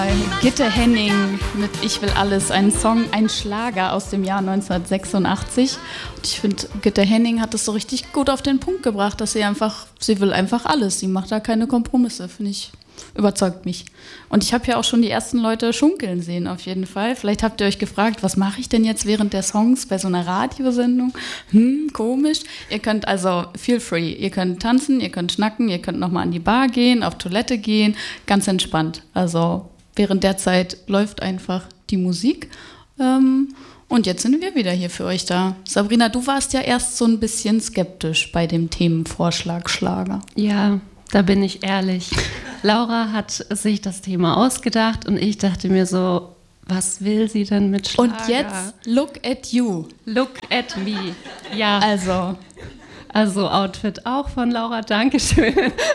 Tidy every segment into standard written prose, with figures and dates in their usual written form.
Gitte Henning mit Ich will alles, ein Song, ein Schlager aus dem Jahr 1986. Und ich finde, Gitte Henning hat das so richtig gut auf den Punkt gebracht, dass sie will einfach alles. Sie macht da keine Kompromisse, finde ich, überzeugt mich. Und ich habe ja auch schon die ersten Leute schunkeln sehen, auf jeden Fall. Vielleicht habt ihr euch gefragt, was mache ich denn jetzt während der Songs bei so einer Radiosendung? Komisch. Ihr könnt also, feel free, ihr könnt tanzen, ihr könnt schnacken, ihr könnt nochmal an die Bar gehen, auf Toilette gehen, ganz entspannt. Also während der Zeit läuft einfach die Musik. Und jetzt sind wir wieder hier für euch da. Sabrina, du warst ja erst so ein bisschen skeptisch bei dem Themenvorschlag Schlager. Ja, da bin ich ehrlich. Laura hat sich das Thema ausgedacht und ich dachte mir so, was will sie denn mit Schlager? Und jetzt, look at you. Look at me. Ja. Also Outfit auch von Laura, Dankeschön.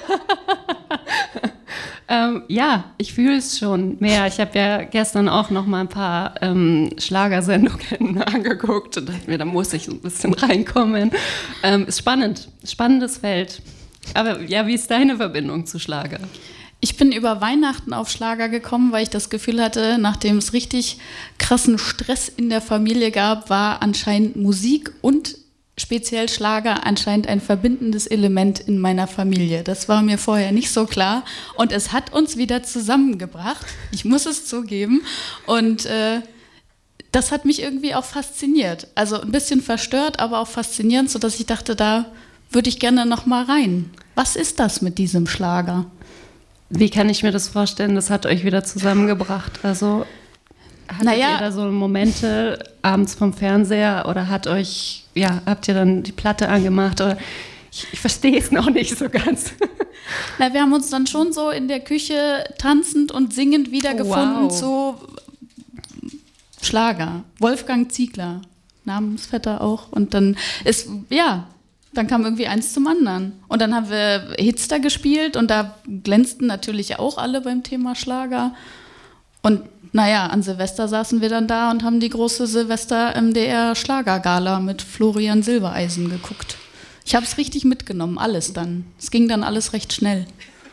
Ja, ich fühle es schon mehr. Ich habe ja gestern auch noch mal ein paar Schlagersendungen angeguckt und dachte mir, da muss ich ein bisschen reinkommen. Ist spannend, spannendes Feld. Aber ja, wie ist deine Verbindung zu Schlager? Ich bin über Weihnachten auf Schlager gekommen, weil ich das Gefühl hatte, nachdem es richtig krassen Stress in der Familie gab, war anscheinend Musik und speziell Schlager anscheinend ein verbindendes Element in meiner Familie. Das war mir vorher nicht so klar und es hat uns wieder zusammengebracht. Ich muss es zugeben und das hat mich irgendwie auch fasziniert. Also ein bisschen verstört, aber auch faszinierend, sodass ich dachte, da würde ich gerne noch mal rein. Was ist das mit diesem Schlager? Wie kann ich mir das vorstellen? Das hat euch wieder zusammengebracht. Also hattet ihr da so Momente abends vom Fernseher oder habt ihr dann die Platte angemacht? Oder ich verstehe es noch nicht so ganz. Na, wir haben uns dann schon so in der Küche tanzend und singend wiedergefunden zu Schlager. Wolfgang Ziegler, Namensvetter auch. Und dann dann kam irgendwie eins zum anderen. Und dann haben wir Hits da gespielt und da glänzten natürlich auch alle beim Thema Schlager. Und an Silvester saßen wir dann da und haben die große Silvester-MDR-Schlagergala mit Florian Silbereisen geguckt. Ich habe es richtig mitgenommen, alles dann. Es ging dann alles recht schnell.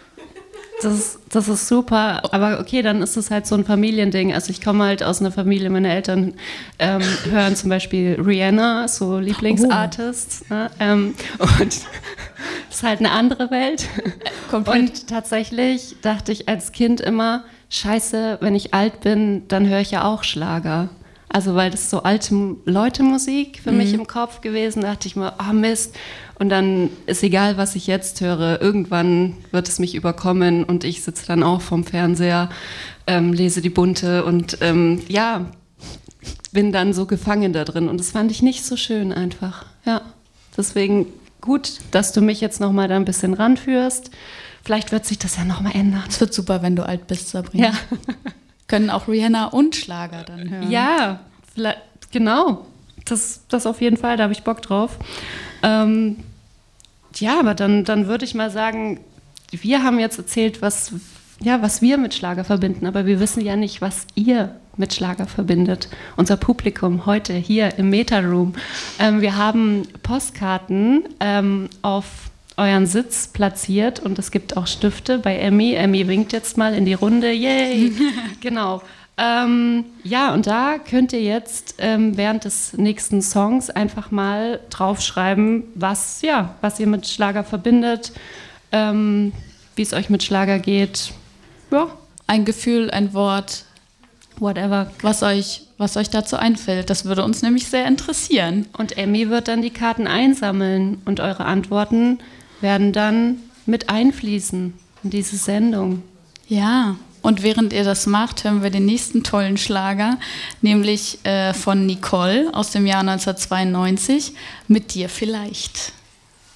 Das ist super, aber okay, dann ist es halt so ein Familiending. Also ich komme halt aus einer Familie, meine Eltern hören zum Beispiel Rihanna, so Lieblingsartists. Ne? Und das ist halt eine andere Welt. Und tatsächlich dachte ich als Kind immer, scheiße, wenn ich alt bin, dann höre ich ja auch Schlager. Also weil das so alte Leute-Musik für mich im Kopf gewesen, dachte ich mir, Mist. Und dann ist egal, was ich jetzt höre, irgendwann wird es mich überkommen und ich sitze dann auch vorm Fernseher, lese die Bunte und bin dann so gefangen da drin. Und das fand ich nicht so schön einfach. Ja, deswegen gut, dass du mich jetzt nochmal da ein bisschen ranführst. Vielleicht wird sich das ja nochmal ändern. Es wird super, wenn du alt bist, Sabrina. Ja. Können auch Rihanna und Schlager dann hören. Ja, vielleicht, genau. Das auf jeden Fall, da habe ich Bock drauf. Aber dann würde ich mal sagen, wir haben jetzt erzählt, was wir mit Schlager verbinden, aber wir wissen ja nicht, was ihr mit Schlager verbindet. Unser Publikum heute hier im Meta-Room. Wir haben Postkarten auf euren Sitz platziert und es gibt auch Stifte bei Emmy. Emmy winkt jetzt mal in die Runde. Yay! Genau. Und da könnt ihr jetzt während des nächsten Songs einfach mal draufschreiben, was ihr mit Schlager verbindet, wie es euch mit Schlager geht. Ja. Ein Gefühl, ein Wort, whatever, was euch dazu einfällt. Das würde uns nämlich sehr interessieren. Und Emmy wird dann die Karten einsammeln und eure Antworten werden dann mit einfließen in diese Sendung. Ja, und während ihr das macht, hören wir den nächsten tollen Schlager, nämlich von Nicole aus dem Jahr 1992, Mit dir vielleicht.